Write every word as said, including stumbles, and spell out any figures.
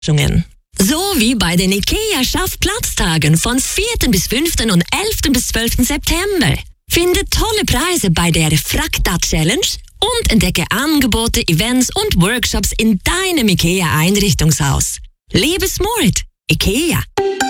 So wie bei den IKEA Schaffplatztagen von vierten bis fünften und elften bis zwölften September. Finde tolle Preise bei der Frakta Challenge und entdecke Angebote, Events und Workshops in deinem IKEA Einrichtungshaus. Lebe smart, IKEA.